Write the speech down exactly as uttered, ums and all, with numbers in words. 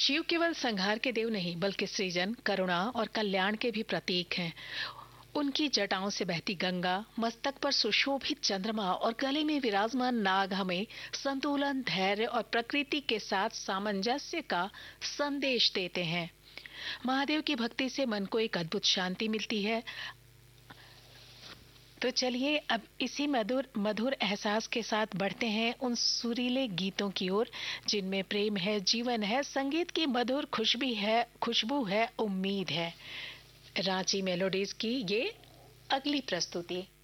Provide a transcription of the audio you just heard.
शिव केवल संहार के देव नहीं बल्कि सृजन, करुणा और कल्याण के भी प्रतीक हैं। उनकी जटाओं से बहती गंगा, मस्तक पर सुशोभित चंद्रमा और गले में विराजमान नाग हमें संतुलन, धैर्य और प्रकृति के साथ सामंजस्य का संदेश देते हैं। महादेव की भक्ति से मन को एक अद्भुत शांति मिलती है। तो चलिए अब इसी मधुर मधुर एहसास के साथ बढ़ते हैं उन सुरीले गीतों की ओर जिनमें प्रेम है, जीवन है, संगीत की मधुर खुशबू है खुशबू है, उम्मीद है। रांची मेलोडीज की ये अगली प्रस्तुति।